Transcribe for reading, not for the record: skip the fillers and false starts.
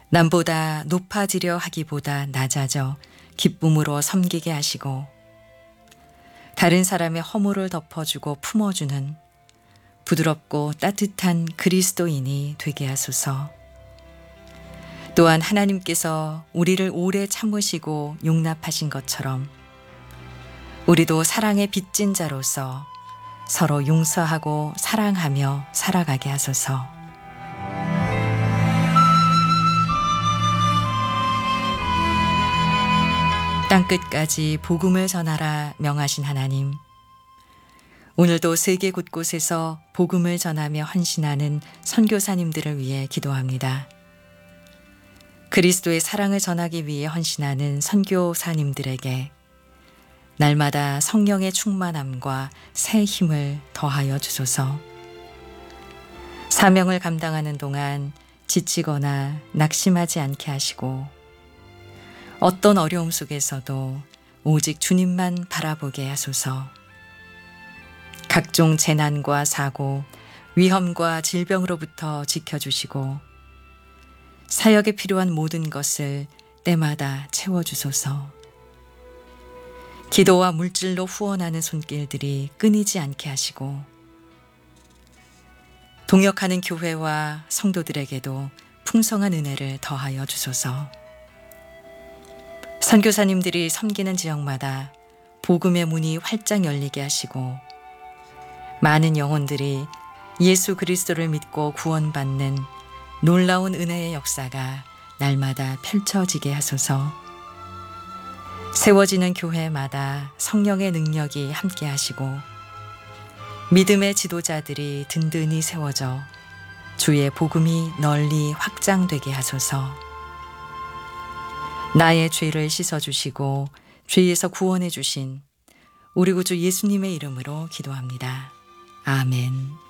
남보다 높아지려 하기보다 낮아져 기쁨으로 섬기게 하시고 다른 사람의 허물을 덮어주고 품어주는 부드럽고 따뜻한 그리스도인이 되게 하소서. 또한 하나님께서 우리를 오래 참으시고 용납하신 것처럼 우리도 사랑의 빚진 자로서 서로 용서하고 사랑하며 살아가게 하소서. 땅끝까지 복음을 전하라 명하신 하나님, 오늘도 세계 곳곳에서 복음을 전하며 헌신하는 선교사님들을 위해 기도합니다. 그리스도의 사랑을 전하기 위해 헌신하는 선교사님들에게 날마다 성령의 충만함과 새 힘을 더하여 주소서. 사명을 감당하는 동안 지치거나 낙심하지 않게 하시고 어떤 어려움 속에서도 오직 주님만 바라보게 하소서. 각종 재난과 사고, 위험과 질병으로부터 지켜주시고 사역에 필요한 모든 것을 때마다 채워주소서. 기도와 물질로 후원하는 손길들이 끊이지 않게 하시고 동역하는 교회와 성도들에게도 풍성한 은혜를 더하여 주소서. 선교사님들이 섬기는 지역마다 복음의 문이 활짝 열리게 하시고 많은 영혼들이 예수 그리스도를 믿고 구원받는 놀라운 은혜의 역사가 날마다 펼쳐지게 하소서. 세워지는 교회마다 성령의 능력이 함께 하시고 믿음의 지도자들이 든든히 세워져 주의 복음이 널리 확장되게 하소서. 나의 죄를 씻어주시고 죄에서 구원해 주신 우리 구주 예수님의 이름으로 기도합니다. 아멘.